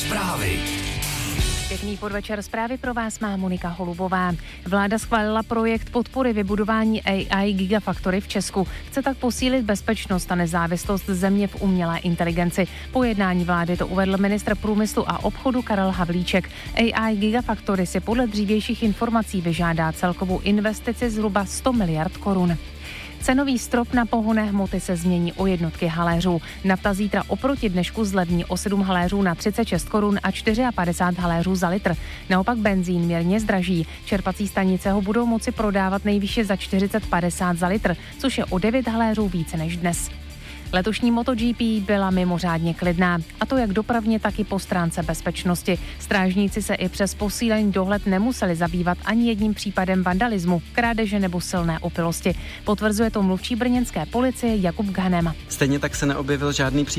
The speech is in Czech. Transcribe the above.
Zprávy. Pěkný podvečer, zprávy pro vás má Monika Holubová. Vláda schválila projekt podpory vybudování AI Gigafactory v Česku. Chce tak posílit bezpečnost a nezávislost země v umělé inteligenci. Po jednání vlády to uvedl ministr průmyslu a obchodu Karel Havlíček. AI Gigafactory si podle dřívějších informací vyžádá celkovou investici zhruba 100 miliard korun. Cenový strop na pohonné hmoty se změní o jednotky haléřů. Nafta zítra oproti dnešku zlevní o 7 haléřů na 36 korun a 54 haléřů za litr. Naopak benzín mírně zdraží. Čerpací stanice ho budou moci prodávat nejvýše za 40,50 za litr, což je o 9 haléřů více než dnes. Letošní MotoGP byla mimořádně klidná, a to jak dopravně, tak i po stránce bezpečnosti. Strážníci se i přes posílený dohled nemuseli zabývat ani jedním případem vandalismu, krádeže nebo silné opilosti. Potvrzuje to mluvčí brněnské policie Jakub Ghanem. Stejně tak se neobjevil žádný